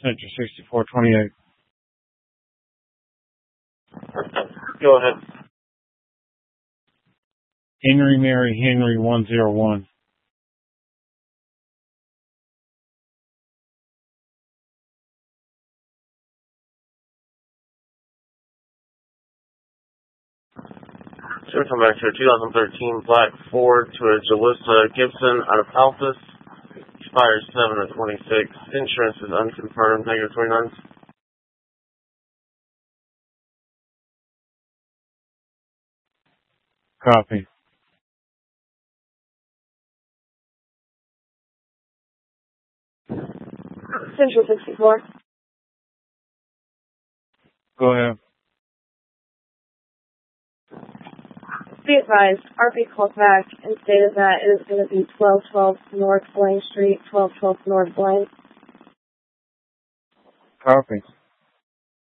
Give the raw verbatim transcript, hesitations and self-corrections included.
Central sixty-four twenty-eight. Go ahead. Henry Mary Henry one zero one. So we're coming back to a two thousand thirteen black Ford to a Jalissa Gibson out of Alphas. Expires seven of twenty-six. Insurance is unconfirmed. Negative twenty-nine. Copy. Central sixty-four. Go ahead. Be advised, R P called back and stated that it is going to be twelve twelve North Blaine Street, twelve twelve North Blaine. Copy.